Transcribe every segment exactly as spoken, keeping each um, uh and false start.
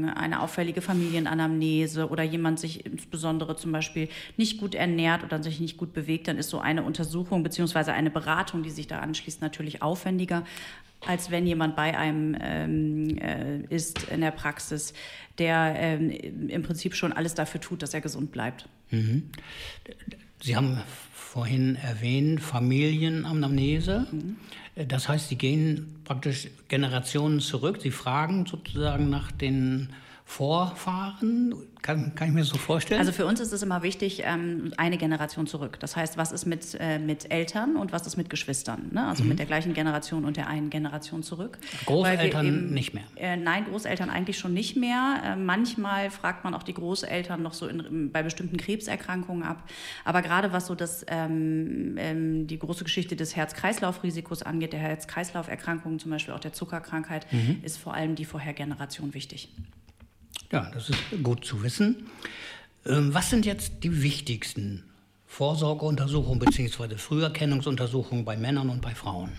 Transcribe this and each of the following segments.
eine auffällige Familienanamnese oder jemand sich insbesondere zum Beispiel nicht gut ernährt oder sich nicht gut bewegt, dann ist so eine Untersuchung bzw. eine Beratung, die sich da anschließt, natürlich aufwendiger, als wenn jemand bei einem ähm, äh, ist in der Praxis, der ähm, im Prinzip schon alles dafür tut, dass er gesund bleibt. Mhm. Sie haben vorhin erwähnt, Familienanamnese. Mhm. Das heißt, Sie gehen praktisch Generationen zurück. Sie fragen sozusagen nach den Vorfahren. Kann, kann ich mir das so vorstellen? Also für uns ist es immer wichtig, ähm, eine Generation zurück. Das heißt, was ist mit, äh, mit Eltern und was ist mit Geschwistern? Ne? Also mhm. mit der gleichen Generation und der einen Generation zurück. Großeltern eben, nicht mehr? Äh, nein, Großeltern eigentlich schon nicht mehr. Äh, manchmal fragt man auch die Großeltern noch so in, bei bestimmten Krebserkrankungen ab. Aber gerade was so das, ähm, ähm, die große Geschichte des Herz-Kreislauf-Risikos angeht, der Herz-Kreislauf-Erkrankungen, zum Beispiel auch der Zuckerkrankheit, mhm. ist vor allem die Vorhergeneration wichtig. Ja, das ist gut zu wissen. Was sind jetzt die wichtigsten Vorsorgeuntersuchungen bzw. Früherkennungsuntersuchungen bei Männern und bei Frauen?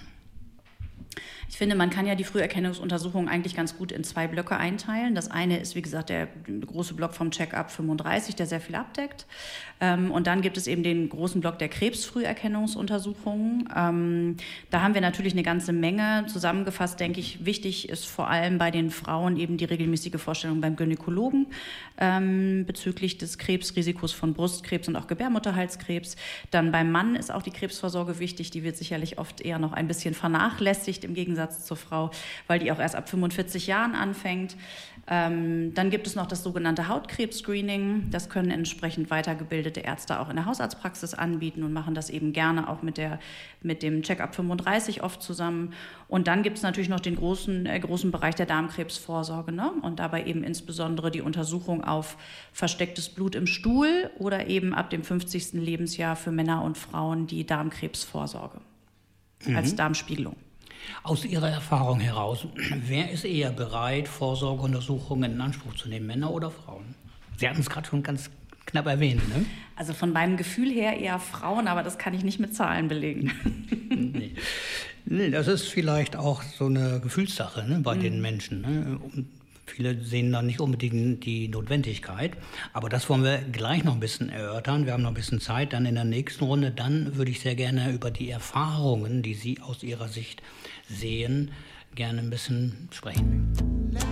Ich finde, man kann ja die Früherkennungsuntersuchung eigentlich ganz gut in zwei Blöcke einteilen. Das eine ist, wie gesagt, der große Block vom Check-up fünfunddreißig, der sehr viel abdeckt. Und dann gibt es eben den großen Block der Krebsfrüherkennungsuntersuchungen. Da haben wir natürlich eine ganze Menge. Zusammengefasst, denke ich, wichtig ist vor allem bei den Frauen eben die regelmäßige Vorstellung beim Gynäkologen bezüglich des Krebsrisikos von Brustkrebs und auch Gebärmutterhalskrebs. Dann beim Mann ist auch die Krebsvorsorge wichtig. Die wird sicherlich oft eher noch ein bisschen vernachlässigt im Gegensatz zur Frau, weil die auch erst ab fünfundvierzig Jahren anfängt. Ähm, dann gibt es noch das sogenannte Hautkrebs-Screening. Das können entsprechend weitergebildete Ärzte auch in der Hausarztpraxis anbieten und machen das eben gerne auch mit, der, mit dem Check-up fünfunddreißig oft zusammen. Und dann gibt es natürlich noch den großen, äh, großen Bereich der Darmkrebsvorsorge, ne? Und dabei eben insbesondere die Untersuchung auf verstecktes Blut im Stuhl oder eben ab dem fünfzigsten Lebensjahr für Männer und Frauen die Darmkrebsvorsorge mhm. als Darmspiegelung. Aus Ihrer Erfahrung heraus, wer ist eher bereit, Vorsorgeuntersuchungen in Anspruch zu nehmen, Männer oder Frauen? Sie hatten es gerade schon ganz knapp erwähnt, ne? Also von meinem Gefühl her eher Frauen, aber das kann ich nicht mit Zahlen belegen. Nee. Nee, das ist vielleicht auch so eine Gefühlssache, ne, bei mhm. den Menschen. Ne? Und viele sehen da nicht unbedingt die Notwendigkeit. Aber das wollen wir gleich noch ein bisschen erörtern. Wir haben noch ein bisschen Zeit. Dann in der nächsten Runde, dann würde ich sehr gerne über die Erfahrungen, die Sie aus Ihrer Sicht sehen, gerne ein bisschen sprechen.